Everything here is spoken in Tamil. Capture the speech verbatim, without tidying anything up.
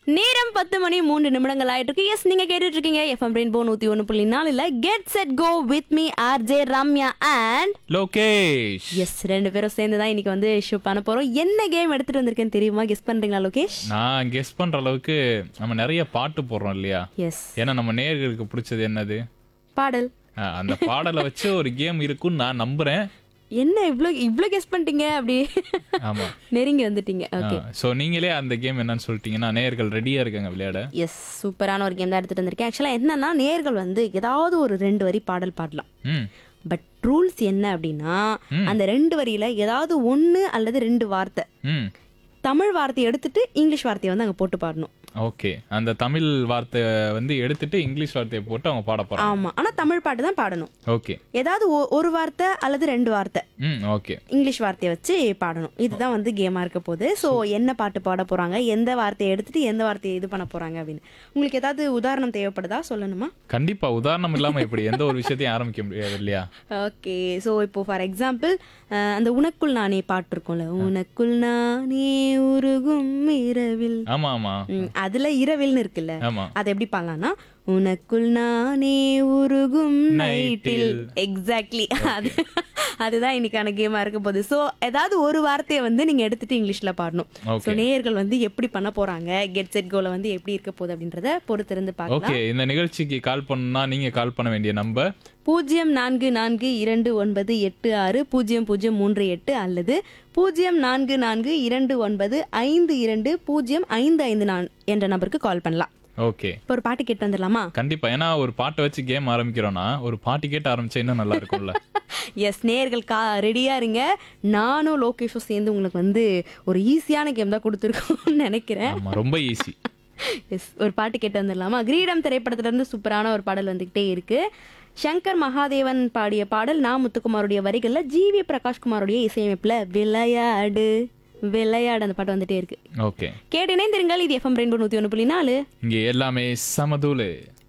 நேரம் பத்து மணி மூன்று நிமிடங்கள் ஆயிட்டு இருக்கு. எஸ், நீங்க கேட்டுட்டு இருக்கீங்க எஃப்எம் ரெயின்போ நூத்தி ஒன்னு புள்ளி நாலுல get set go with me RJ Ramya and Lokesh. S, ரெண்டு பேரும் சேர்ந்து தான் இன்னைக்கு வந்து ஷோ பண்ண போறோம். என்ன கேம் எடுத்துட்டு வந்திருக்கேன்னு தெரியுமா? கெஸ் பண்றீங்களா லோகேஷ்? நான் கெஸ் பண்ற அளவுக்கு நம்ம நிறைய பாட்டு போடுறோம் இல்லையா? எஸ், ஏன்னா நம்ம நேயர்களுக்கு பிடிச்சது என்னது? பாடல். ஆ, அந்த பாடலை வச்சு ஒரு கேம் இருக்குன்னு நான் நம்புறேன். என்ன இவ்ளோ இவ்ளோ கெஸ் பண்ணிட்டீங்க? அப்படி ஆமா, நெருங்கி வந்துட்டீங்க. ஓகே, சோ நீங்களே அந்த கேம் என்னன்னு சொல்லிட்டீங்கன்னா நேயர்கள் ரெடியா இருக்காங்க விளையாட. எஸ், சூப்பரான ஒரு கேம் தான் எடுத்துட்டு வந்திருக்கேன். ஆக்சுவலா என்னன்னா, நேயர்கள் வந்து ஏதாவது ஒரு ரெண்டு வரி பாடல் பாடலாம். ம் பட் ரூல்ஸ் என்ன அப்படின்னா, அந்த ரெண்டு வரியில ஏதாவது ஒன்னு அல்லது ரெண்டு வார்த்தை, ம் தமிழ் வார்த்தையை எடுத்துட்டு இங்கிலீஷ் வார்த்தையை வந்து அங்க போட்டு பாடணும். ஓகே, அந்த தமிழ் வார்த்தை வந்து எடுத்துட்டு இங்கிலீஷ் வார்த்தையை போட்டு அவங்க பாட போறாங்க. ஆமா, ஆனா தமிழ் பாட்டு தான் பாடணும். ஓகே, ஏதாவது ஒ- ஒரு வார்த்தை அல்லது ரெண்டு வார்த்தை ம் ஓகே, இங்கிலீஷ் வார்த்தையை வச்சு பாடணும். இதுதான் வந்து கேமா இருக்க போகுது. ஸோ என்ன பாட்டு பாட போறாங்க, எந்த வார்த்தையை எடுத்துட்டு எந்த வார்த்தையை இது பண்ண போறாங்க அப்படின்னு உங்களுக்கு ஏதாவது உதாரணம் தேவைப்படுதா? சொல்லணுமா? கண்டிப்பா. உதாரணம் இல்லாம இப்படி எந்த ஒரு விஷயத்தையும் ஆரம்பிக்க முடியாது இல்லையா? ஓகே, ஸோ இப்போ ஃபார் எக்ஸாம்பிள் அந்த உனக்குள் நானே பாட்டு இருக்கும்ல, உனக்குள் நானே உருகும் இரவில். ஆமா ஆமா ம், அதுல இரவில்னு இருக்குல்ல, ஆமா. அது எப்படி பாடலாம்னா, உனக்குள் நானே உருகும் நைட்டில். நைட்டில். எக்ஸாக்ட்லி, அது அதுதான் இன்னைக்கான கேமா இருக்க போகுது. ஸோ ஏதாவது ஒரு வார்த்தையை வந்து நீங்க எடுத்துட்டு இங்கிலீஷ்ல பாடணும். Okay. ஸோ நேயர்கள் வந்து எப்படி பண்ண போறாங்க, கெட் செட் கோல வந்து எப்படி இருக்க போகுது அப்படின்றத பொறுத்திருந்து ஓகே, பார்க்கலாம். இந்த நிகழ்ச்சிக்கு கால் பண்ணா நீங்க கால் பண்ண வேண்டிய நம்பர் பூஜ்ஜியம் நான்கு நான்கு இரண்டு ஒன்பது எட்டு ஆறு பூஜ்ஜியம் பூஜ்ஜியம் மூன்று எட்டு அல்லது பூஜ்ஜியம் நான்கு நான்கு இரண்டு ஒன்பது ஐந்து இரண்டு பூஜ்ஜியம் ஐந்து ஐந்து நான் என்ற நம்பருக்கு கால் பண்ணலாம். ஓகே, இப்போ ஒரு பாட்டு கேட்டு வந்துடலாமா? கண்டிப்பா. ஏன்னா ஒரு பாட்டை வச்சு கேம் ஆரம்பிக்கிறோம்னா ஒரு பாட்டு கேட்டு ஆரம்பிச்சா இன்னும் நல்லா இருக்கும்ல. எஸ், நேயர்கள் கா ரெடியா இருங்க. நானும் லோகேஷும் சேர்ந்து உங்களுக்கு வந்து ஒரு ஈஸியான கேம் தான் கொடுத்துருக்கோம்னு நினைக்கிறேன். ஆமா, ரொம்ப ஈஸி. எஸ், ஒரு பாட்டு கேட்டு வந்துடலாமா? கிரீடம் திரைப்படத்துல இருந்து சூப்பரான ஒரு பாடல் வந்துகிட்டே இருக்கு. சங்கர் மகாதேவன் பாடிய பாடல், நா முத்துக்குமாருடைய வரிகள்ல ஜிவி பிரகாஷ்குமாருடைய இசையமைப்புல விளையாடு விளையாடு அந்த பாட்டு வந்துட்டே இருக்கு. ஓகே, கேட்டு இணைந்திருங்கள். இது எஃப்எம் ரெயின்போ நூத்தி ஒன்று புள்ளி நாலு. இங்க எல்லாமே சமதூளு.